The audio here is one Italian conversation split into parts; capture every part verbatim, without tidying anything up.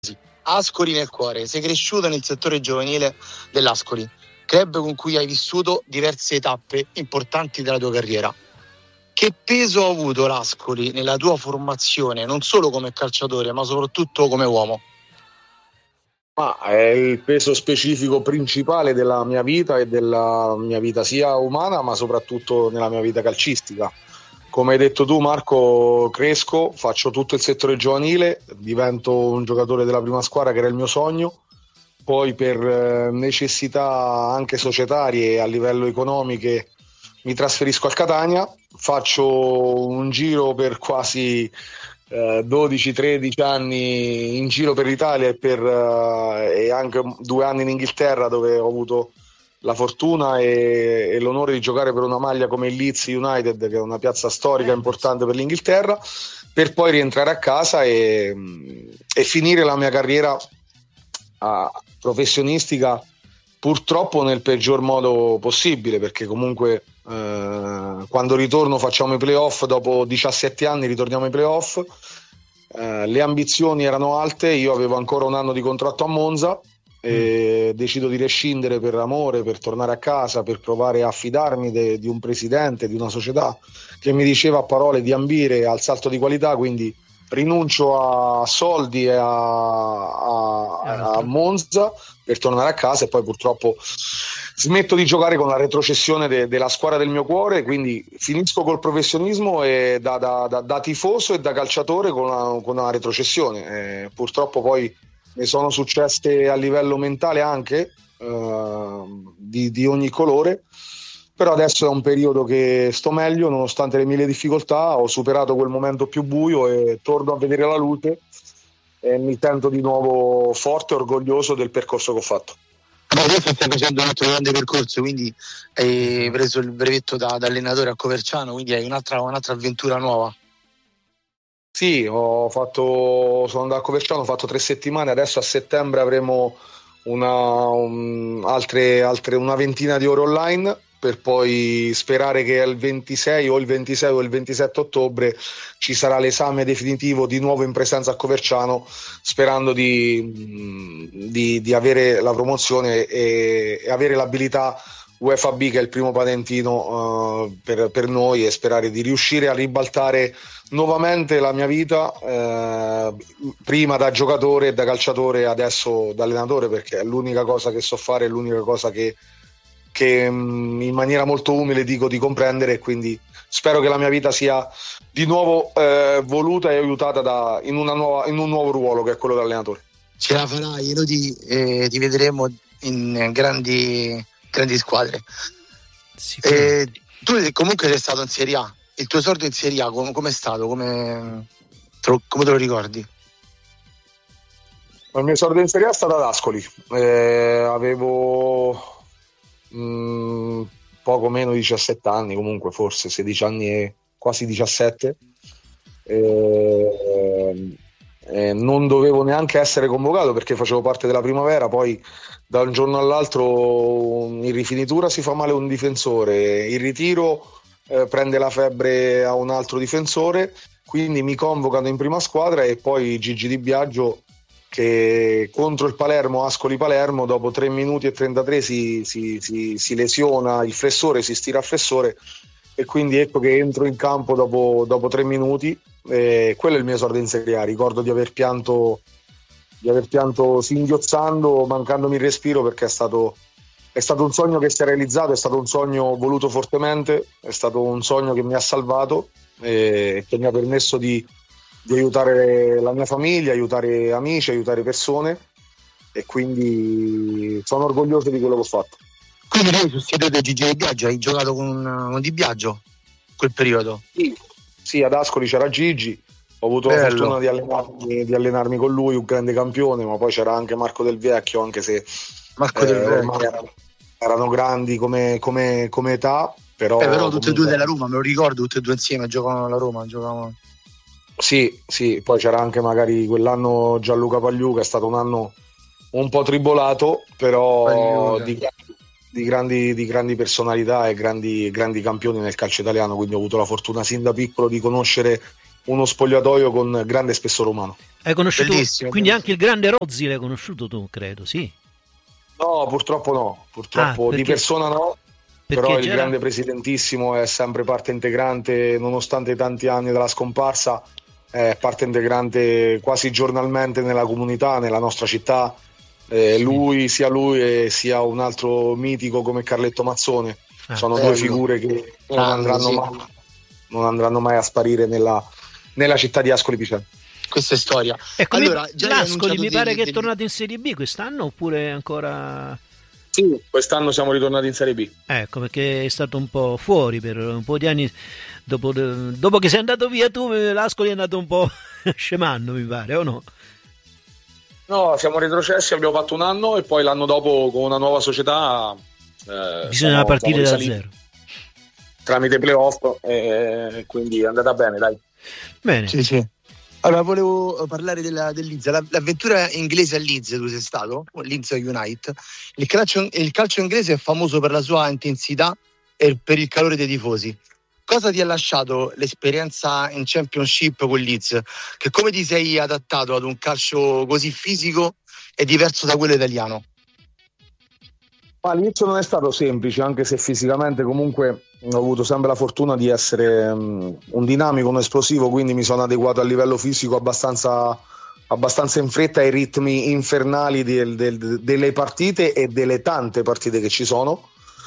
Ascoli nel cuore, sei cresciuto nel settore giovanile dell'Ascoli, club con cui hai vissuto diverse tappe importanti della tua carriera. Che peso ha avuto l'Ascoli nella tua formazione, non solo come calciatore, ma soprattutto come uomo? Ma è il peso specifico principale della mia vita e della mia vita sia umana, ma soprattutto nella mia vita calcistica. Come hai detto tu, Marco, cresco, faccio tutto il settore giovanile, divento un giocatore della prima squadra che era il mio sogno, poi per necessità anche societarie a livello economiche mi trasferisco al Catania, faccio un giro per quasi eh, dodici tredici anni in giro per l'Italia e, per, eh, e anche due anni in Inghilterra, dove ho avuto la fortuna e, e l'onore di giocare per una maglia come il Leeds United, che è una piazza storica importante per l'Inghilterra, per poi rientrare a casa e, e finire la mia carriera a, professionistica purtroppo nel peggior modo possibile, perché comunque eh, quando ritorno facciamo i playoff, dopo diciassette anni ritorniamo ai playoff, eh, le ambizioni erano alte, io avevo ancora un anno di contratto a Monza e mm. decido di rescindere per amore, per tornare a casa, per provare a fidarmi de, di un presidente, di una società che mi diceva a parole di ambire al salto di qualità, quindi rinuncio a soldi e a, a, a Monza per tornare a casa, e poi purtroppo smetto di giocare con la retrocessione de, della squadra del mio cuore, quindi finisco col professionismo e da, da, da, da tifoso e da calciatore con una, con una retrocessione. Eh, purtroppo poi ne sono successe a livello mentale anche eh, di, di ogni colore, però adesso è un periodo che sto meglio nonostante le mille difficoltà, ho superato quel momento più buio e torno a vedere la luce e mi sento di nuovo forte e orgoglioso del percorso che ho fatto. Ma adesso stai facendo un altro grande percorso, quindi hai preso il brevetto da, da allenatore a Coverciano, quindi hai un'altra, un'altra avventura nuova. Sì, ho fatto, sono andato a Coverciano, ho fatto tre settimane, adesso a settembre avremo una, un, altre, altre una ventina di ore online, per poi sperare che il ventisei o il ventisei o il ventisette ottobre ci sarà l'esame definitivo di nuovo in presenza a Coverciano, sperando di, di, di avere la promozione e, e avere l'abilità UEFA B, che è il primo patentino uh, per, per noi, e sperare di riuscire a ribaltare nuovamente la mia vita, eh, prima da giocatore e da calciatore, adesso da allenatore, perché è l'unica cosa che so fare, è l'unica cosa che che in maniera molto umile dico di comprendere, e quindi spero che la mia vita sia di nuovo eh, voluta e aiutata da, in, una nuova, in un nuovo ruolo, che è quello dell'allenatore. Ce la farai, noi ti, eh, ti vedremo in grandi, grandi squadre. Eh, tu comunque sei stato in Serie A, il tuo esordio in Serie A com- com'è stato? Come te, lo, come te lo ricordi? Il mio esordio in Serie A è stato ad Ascoli, eh, avevo Mm, poco meno di diciassette anni, comunque forse sedici anni e quasi diciassette, e, e non dovevo neanche essere convocato perché facevo parte della primavera. Poi da un giorno all'altro in rifinitura si fa male un difensore, in ritiro eh, prende la febbre a un altro difensore, quindi mi convocano in prima squadra, e poi Gigi Di Biagio, che contro il Palermo, Ascoli-Palermo, dopo tre minuti e trentatré si, si, si, si lesiona il flessore, si stira il flessore, e quindi ecco che entro in campo dopo, dopo tre minuti. E quello è il mio esordio in Serie A. Ricordo di aver pianto di aver pianto singhiozzando, mancandomi il respiro, perché è stato, è stato un sogno che si è realizzato, è stato un sogno voluto fortemente, è stato un sogno che mi ha salvato e che mi ha permesso di di aiutare la mia famiglia, aiutare amici, aiutare persone, e quindi sono orgoglioso di quello che ho fatto. Quindi lei sostituito Gigi Di Biagio, hai giocato con, con Di Biagio quel periodo? Sì, sì, ad Ascoli c'era Gigi, ho avuto Bello. la fortuna di allenarmi, di allenarmi con lui, un grande campione, ma poi c'era anche Marco Del Vecchio, anche se Marco eh, Del Vecchio erano, erano grandi come, come, come età, però, eh, però tutte e due della Roma, me lo ricordo, tutte e due insieme giocavano alla Roma, giocavano. Sì, sì, poi c'era anche magari quell'anno Gianluca Pagliuca, è stato un anno un po' tribolato, però di, di, grandi, di grandi personalità e grandi, grandi campioni nel calcio italiano, quindi ho avuto la fortuna sin da piccolo di conoscere uno spogliatoio con grande spessore umano. Hai conosciuto Bellissimo, quindi bellissimo. anche il grande Rozzi l'hai conosciuto tu, credo, sì. No, purtroppo no, purtroppo Ah, perché- di persona no, perché però il c'era- grande presidentissimo è sempre parte integrante, nonostante i tanti anni dalla scomparsa, è parte integrante quasi giornalmente nella comunità, nella nostra città. Eh, Sì. Lui, sia lui e sia un altro mitico come Carletto Mazzone, Ah, sono bello. due figure che non Grande, andranno, sì. mai, non andranno mai a sparire nella, nella città di Ascoli Piceno. Questa è storia. Ecco, Allora, mi- già hai l'Ascoli annunciato mi degli- pare che è degli- tornato in Serie B quest'anno oppure ancora... Sì, quest'anno siamo ritornati in Serie B. Ecco, perché è stato un po' fuori per un po' di anni. Dopo, dopo che sei andato via tu, l'Ascoli è andato un po' scemando, mi pare, o no? No, siamo retrocessi, abbiamo fatto un anno e poi l'anno dopo con una nuova società eh, Bisognava siamo- partire siamo da risaliti zero. tramite playoff e quindi è andata bene, dai. Bene, Sì, sì. Allora, volevo parlare della, del Leeds. La- l'avventura inglese a Leeds, tu sei stato? Leeds United. Il calcio, il calcio inglese è famoso per la sua intensità e per il calore dei tifosi. Cosa ti ha lasciato l'esperienza in Championship con Leeds? Che come ti sei adattato ad un calcio così fisico e diverso da quello italiano? Ma all'inizio non è stato semplice, anche se fisicamente comunque ho avuto sempre la fortuna di essere um, un dinamico, un esplosivo, quindi mi sono adeguato a livello fisico abbastanza, abbastanza in fretta ai ritmi infernali del- del- delle partite e delle tante partite che ci sono.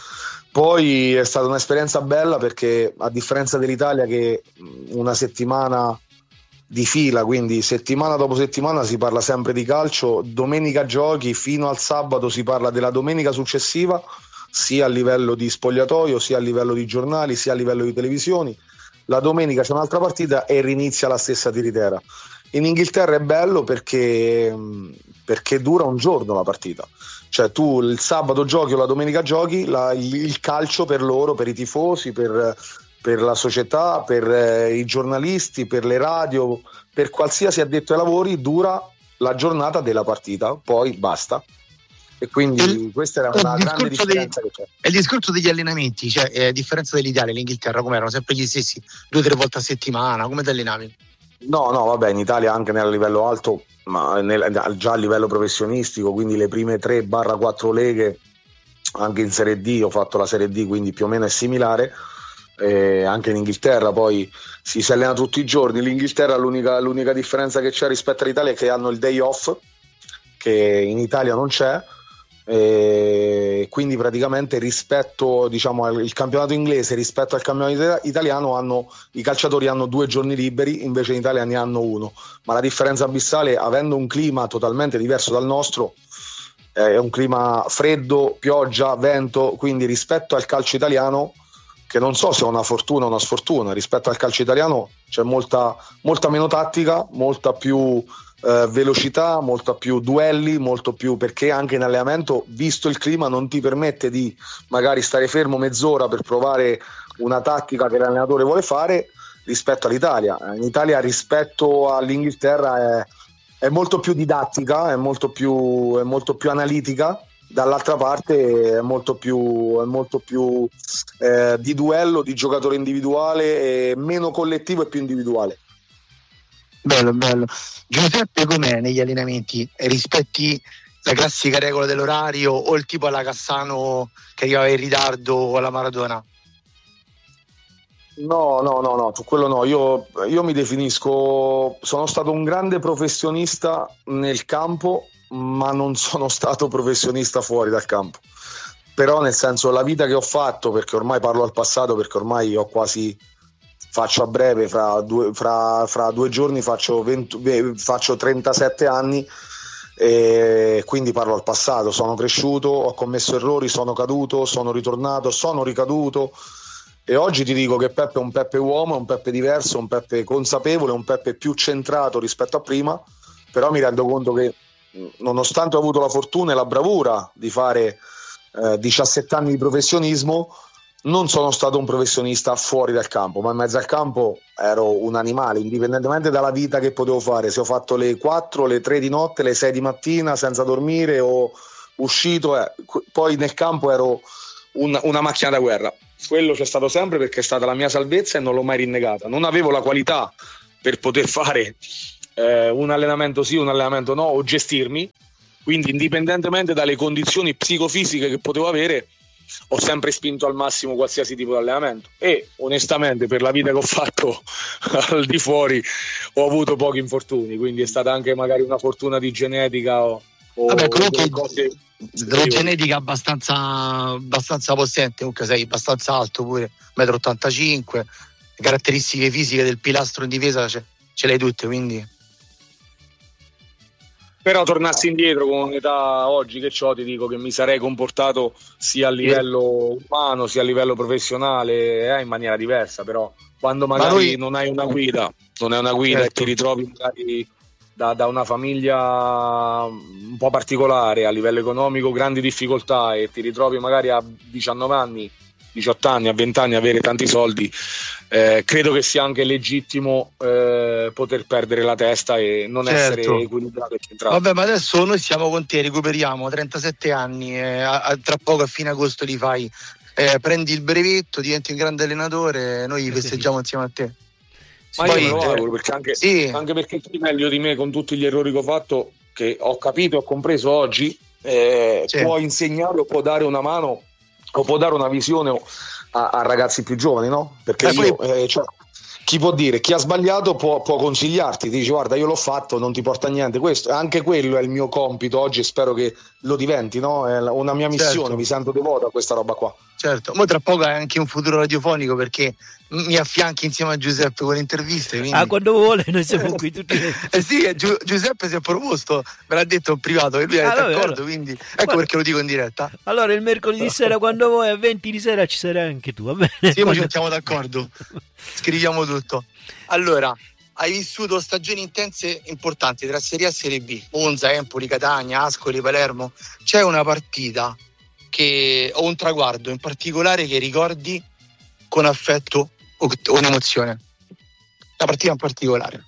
Poi è stata un'esperienza bella perché, a differenza dell'Italia che una settimana di fila, quindi settimana dopo settimana si parla sempre di calcio, domenica giochi, fino al sabato si parla della domenica successiva, sia a livello di spogliatoio, sia a livello di giornali, sia a livello di televisioni. La domenica c'è un'altra partita e rinizia la stessa tiritera. In Inghilterra è bello perché, perché dura un giorno la partita. Cioè tu il sabato giochi o la domenica giochi, la- il, il calcio per loro, per i tifosi, per, per la società, per eh, i giornalisti, per le radio, per qualsiasi addetto ai lavori dura la giornata della partita, poi basta. E quindi Il- questa era il una grande discorso differenza che c'è. E il discorso degli allenamenti, cioè eh, a differenza dell'Italia, l'Inghilterra come erano sempre gli stessi, due o tre volte a settimana, come ti allenavi? No, no, vabbè, in Italia anche nel livello alto, ma nel- già a livello professionistico, quindi le prime tre quattro leghe, anche in Serie D, ho fatto la Serie D, quindi più o meno è similare. Eh, anche in Inghilterra poi si, si allena tutti i giorni. L'Inghilterra l'unica, l'unica differenza che c'è rispetto all'Italia è che hanno il day off, che in Italia non c'è. E quindi praticamente rispetto, diciamo, al il campionato inglese rispetto al campionato ita- italiano hanno, i calciatori hanno due giorni liberi, invece in Italia ne hanno uno. Ma la differenza abissale, avendo un clima totalmente diverso dal nostro, eh, è un clima freddo, pioggia, vento, quindi rispetto al calcio italiano, che non so se è una fortuna o una sfortuna, rispetto al calcio italiano c'è molta, molta meno tattica, molta più eh, velocità, molta più duelli, molto più, perché anche in allenamento, visto il clima, non ti permette di magari stare fermo mezz'ora per provare una tattica che l'allenatore vuole fare rispetto all'Italia. In Italia rispetto all'Inghilterra è, è molto più didattica, è molto più, è molto più analitica. Dall'altra parte è molto più, è molto più eh, di duello, di giocatore individuale, e meno collettivo e più individuale. Bello, bello. Giuseppe com'è negli allenamenti? Rispetti la classica regola dell'orario o il tipo alla Cassano che arrivava in ritardo o alla Maradona? No, no, no, no, su quello no. Io, io mi definisco, sono stato un grande professionista nel campo, ma non sono stato professionista fuori dal campo. Però nel senso, la vita che ho fatto, perché ormai parlo al passato, perché ormai ho quasi, faccio a breve, fra due, fra, fra due giorni faccio, venti, faccio trentasette anni, e quindi parlo al passato. Sono cresciuto, ho commesso errori, sono caduto, sono ritornato, sono ricaduto. E oggi ti dico che Peppe è un Peppe uomo, è un Peppe diverso, un Peppe consapevole, un Peppe più centrato rispetto a prima, però mi rendo conto che nonostante ho avuto la fortuna e la bravura di fare eh, diciassette anni di professionismo, non sono stato un professionista fuori dal campo, ma in mezzo al campo ero un animale, indipendentemente dalla vita che potevo fare, se ho fatto le quattro, le tre di notte, le sei di mattina senza dormire o uscito, eh, poi nel campo ero un, una macchina da guerra. Quello c'è stato sempre perché è stata la mia salvezza e non l'ho mai rinnegata. Non avevo la qualità per poter fare eh, un allenamento sì, un allenamento no, o gestirmi. Quindi indipendentemente dalle condizioni psicofisiche che potevo avere, ho sempre spinto al massimo qualsiasi tipo di allenamento, e onestamente per la vita che ho fatto al di fuori ho avuto pochi infortuni, quindi è stata anche magari una fortuna di genetica o, o Vabbè, comunque cose la genetica abbastanza abbastanza possente, comunque sei abbastanza alto pure, uno e ottantacinque metri, le caratteristiche fisiche del pilastro in difesa ce, ce le hai tutte, quindi. Però tornassi indietro con l'età oggi che ho, ti dico che mi sarei comportato sia a livello umano sia a livello professionale eh, in maniera diversa. Però quando magari Ma noi... non hai una guida, non hai una guida certo. e ti ritrovi magari da, da una famiglia un po' particolare a livello economico, grandi difficoltà, e ti ritrovi magari a diciannove anni, diciotto anni, a venti anni avere tanti soldi, eh, credo che sia anche legittimo eh, poter perdere la testa e non certo. essere equilibrato e centrato. Vabbè, ma adesso noi siamo con te, recuperiamo trentasette anni, eh, a, a, tra poco a fine agosto li fai, eh, prendi il brevetto, diventi un grande allenatore, noi festeggiamo insieme a te. Ma poi, io me lo auguro, perché anche, sì. anche perché chi meglio di me, con tutti gli errori che ho fatto, che ho capito e ho compreso oggi, eh, sì. può insegnare o può dare una mano o può dare una visione a, a ragazzi più giovani, no? Perché eh, io, poi... eh, cioè, chi può dire, chi ha sbagliato può, può consigliarti, ti dice guarda io l'ho fatto, non ti porta a niente, questo, anche quello è il mio compito oggi e spero che lo diventi, no? È una mia missione, certo. mi sento devoto a questa roba qua. Certo, ma tra poco hai anche un futuro radiofonico, perché mi affianchi insieme a Giuseppe con le interviste. Quindi... Ah, quando vuole, noi siamo qui tutti. eh sì, Gi- Giuseppe si è proposto, me l'ha detto in privato e lui è ah, d'accordo, allora. Quindi ecco Guarda, perché lo dico in diretta. Allora il mercoledì sera quando vuoi a venti di sera ci sarai anche tu, va bene? Sì, ma ci mettiamo d'accordo, scriviamo tutto. Allora, hai vissuto stagioni intense importanti tra Serie A e Serie B, Monza, Empoli, Catania, Ascoli, Palermo. C'è una partita che o un traguardo in particolare che ricordi con affetto o con emozione? La partita in particolare.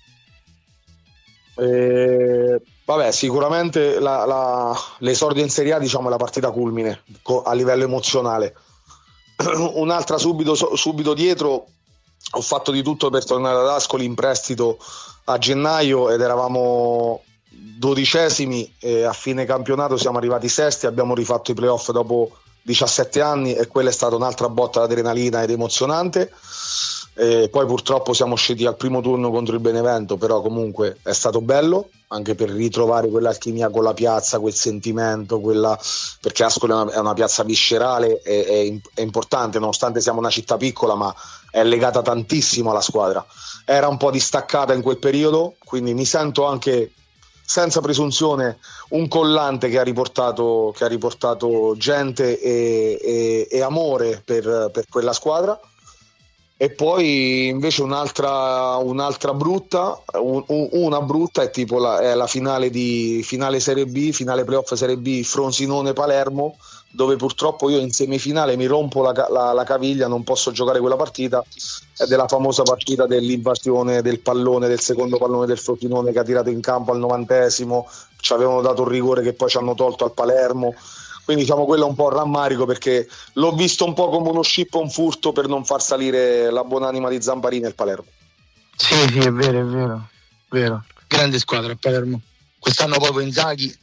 Eh, vabbè, sicuramente la, la, l'esordio in Serie A, diciamo, è la partita culmine co- a livello emozionale. Un'altra subito, subito dietro, ho fatto di tutto per tornare ad Ascoli in prestito a gennaio ed eravamo dodicesimi e a fine campionato siamo arrivati sesti, abbiamo rifatto i playoff dopo diciassette anni e quella è stata un'altra botta d'adrenalina ed emozionante. E poi purtroppo siamo usciti al primo turno contro il Benevento, però comunque è stato bello anche per ritrovare quell'alchimia con la piazza, quel sentimento, quella... perché Ascoli è una, è una piazza viscerale, è, è, è importante, nonostante siamo una città piccola, ma è legata tantissimo alla squadra. Era un po' distaccata in quel periodo, quindi mi sento anche, senza presunzione, un collante che ha riportato, che ha riportato gente e, e, e amore per, per quella squadra. E poi invece un'altra, un'altra brutta, un, una brutta è tipo la, è la finale di finale Serie B, finale playoff Serie B Frosinone-Palermo, dove purtroppo io in semifinale mi rompo la, la, la caviglia, non posso giocare quella partita, ed è la famosa partita dell'invasione del pallone, del secondo pallone del Frosinone che ha tirato in campo al novantesimo, ci avevano dato un rigore che poi ci hanno tolto al Palermo. Quindi diciamo quello è un po' un rammarico, perché l'ho visto un po' come uno scippo, un furto per non far salire la buonanima di Zamparini al Palermo. Sì, sì, è vero, è vero, vero. Grande squadra il Palermo. Quest'anno proprio Inzaghi.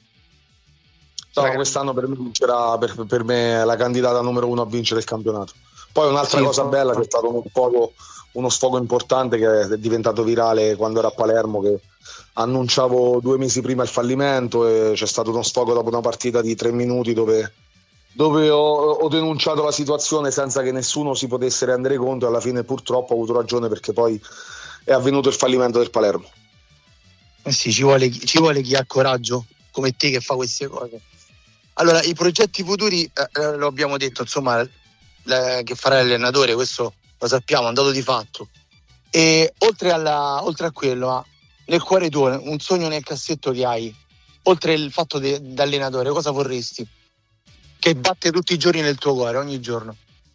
No, quest'anno per me vincerà, per, per me è la candidata numero uno a vincere il campionato. Poi un'altra sì, cosa bella, c'è stato uno sfogo, uno sfogo importante che è diventato virale quando era a Palermo, che annunciavo due mesi prima il fallimento, e c'è stato uno sfogo dopo una partita di tre minuti dove, dove ho, ho denunciato la situazione senza che nessuno si potesse rendere conto, e alla fine purtroppo ho avuto ragione, perché poi è avvenuto il fallimento del Palermo. Eh sì, ci vuole, ci vuole chi ha coraggio come te che fa queste cose. Allora, i progetti futuri, eh, lo abbiamo detto, insomma, le, che farà l'allenatore, questo lo sappiamo, è un dato di fatto. E oltre, alla, oltre a quello, nel cuore tuo, un sogno nel cassetto che hai, oltre il fatto di allenatore, cosa vorresti? Che batte tutti i giorni nel tuo cuore, ogni giorno.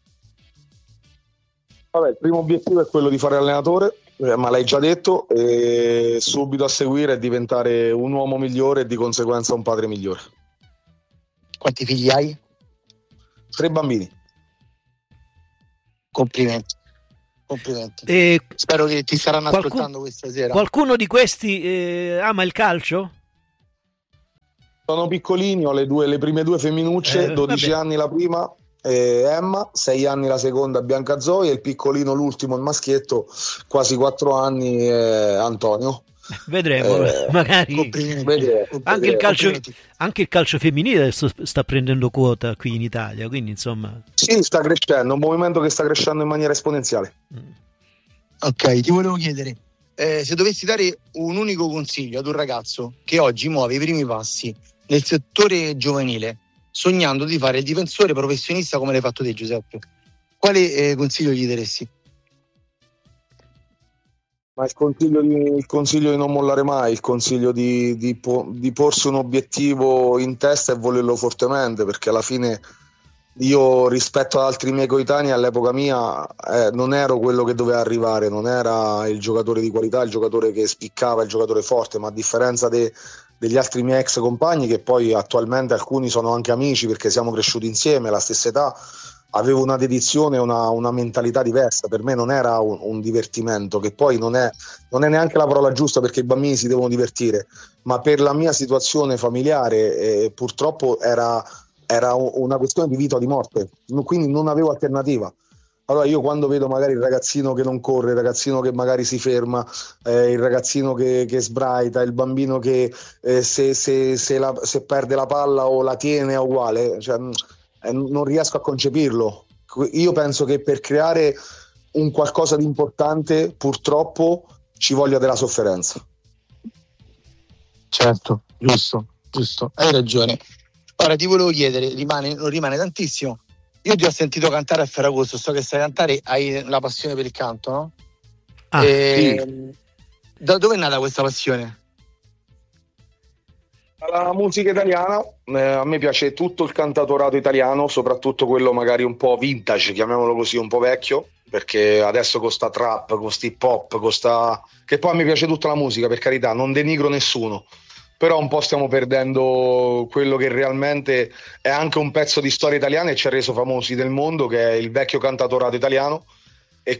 Vabbè, il primo obiettivo è quello di fare allenatore, eh, ma l'hai già detto, e subito a seguire è diventare un uomo migliore e di conseguenza un padre migliore. Quanti figli hai? Tre bambini. Complimenti. complimenti. E spero che ti staranno qualcun, ascoltando questa sera. Qualcuno di questi eh, ama il calcio? Sono piccolini, ho le, due, le prime due femminucce, eh, dodici vabbè. anni la prima, eh, Emma, sei anni la seconda, Bianca Zoe, e il piccolino, l'ultimo, il maschietto, quasi quattro anni, eh, Antonio. Vedremo, eh, magari vedremo, anche, il calcio, anche il calcio femminile adesso sta prendendo quota qui in Italia, quindi insomma sì, sta crescendo, un movimento che sta crescendo in maniera esponenziale. Ok, ti volevo chiedere, eh, se dovessi dare un unico consiglio ad un ragazzo che oggi muove i primi passi nel settore giovanile, sognando di fare il difensore professionista come l'hai fatto te, Giuseppe, quale eh, consiglio gli daresti? Ma il consiglio, di, il consiglio di non mollare mai, il consiglio di, di, di porsi un obiettivo in testa e volerlo fortemente, perché alla fine io, rispetto ad altri miei coetanei all'epoca mia, eh, non ero quello che doveva arrivare, non era il giocatore di qualità, il giocatore che spiccava, il giocatore forte, ma a differenza de, degli altri miei ex compagni, che poi attualmente alcuni sono anche amici perché siamo cresciuti insieme alla stessa età, avevo una dedizione, una, una mentalità diversa. Per me non era un, un divertimento, che poi non è, non è neanche la parola giusta, perché i bambini si devono divertire, ma per la mia situazione familiare eh, purtroppo era, era una questione di vita o di morte, quindi non avevo alternativa. Allora io, quando vedo magari il ragazzino che non corre, il ragazzino che magari si ferma, eh, il ragazzino che, che sbraita, il bambino che eh, se, se, se, la, se perde la palla o la tiene è uguale, cioè, non riesco a concepirlo. Io penso che per creare un qualcosa di importante purtroppo ci voglia della sofferenza. Certo, giusto, giusto, hai ragione. Ora ti volevo chiedere, rimane, non rimane tantissimo, io ti ho sentito cantare a Ferragosto, so che sai cantare, hai la passione per il canto, no? Ah, e, sì. Da dove è nata questa passione? La musica italiana, eh, a me piace tutto il cantautorato italiano, soprattutto quello magari un po' vintage, chiamiamolo così, un po' vecchio, perché adesso costa trap, costa hip hop, costa... che poi a me piace tutta la musica, per carità, non denigro nessuno, però un po' stiamo perdendo quello che realmente è anche un pezzo di storia italiana e ci ha reso famosi nel mondo, che è il vecchio cantautorato italiano, e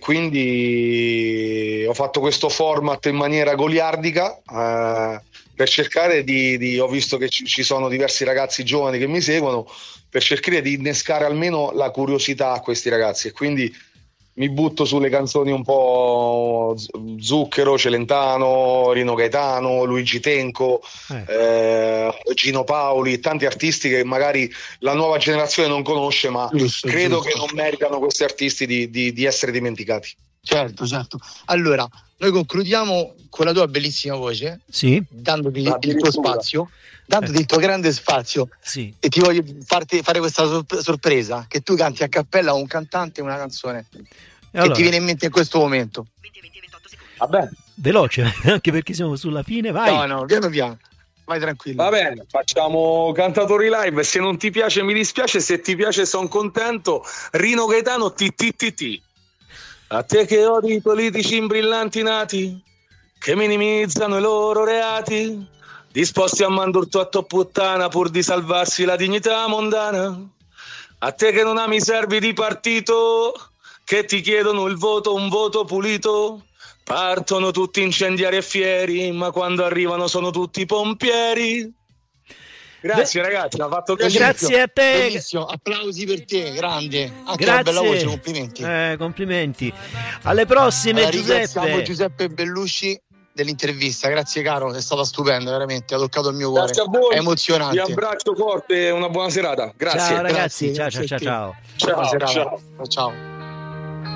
quindi ho fatto questo format in maniera goliardica, eh, per cercare di, di ho visto che ci, ci sono diversi ragazzi giovani che mi seguono, per cercare di innescare almeno la curiosità a questi ragazzi, e quindi mi butto sulle canzoni un po' Zucchero, Celentano, Rino Gaetano, Luigi Tenco, eh. Eh, Gino Paoli, tanti artisti che magari la nuova generazione non conosce, ma giusto, credo giusto. Che non meritano questi artisti di, di, di essere dimenticati. Certo, certo. Allora, noi concludiamo con la tua bellissima voce, sì, dandoti il tuo spazio, dandoti il tuo grande spazio, sì. E ti voglio farti fare questa sor- sorpresa, che tu canti a cappella un cantante una canzone allora, che ti viene in mente in questo momento. Vabbè, veloce, anche perché siamo sulla fine, vai. No, no, piano piano. Vai tranquillo. Va bene, facciamo cantatori live. Se non ti piace mi dispiace, se ti piace sono contento. Rino Gaetano, T T T T. A te che odi i politici imbrillanti nati, che minimizzano i loro reati, disposti a mandar tutto a puttana pur di salvarsi la dignità mondana. A te che non ami i servi di partito, che ti chiedono il voto, un voto pulito, partono tutti incendiari e fieri, ma quando arrivano sono tutti pompieri. Grazie Beh, ragazzi, ha fatto piacere. Grazie a te. Bellissimo, applausi per te, grande. Anche grazie. Una bella voce, complimenti. Eh, complimenti. Alle prossime, allora, Giuseppe. Ringraziamo Giuseppe Bellusci dell'intervista, grazie caro, è stata stupenda, veramente, ha toccato il mio cuore. Grazie a voi. È emozionante. Vi abbraccio forte e una buona serata. Grazie. Ciao ragazzi, grazie, ciao, ciao, ciao, ciao. Ciao, ciao. ciao. ciao. ciao.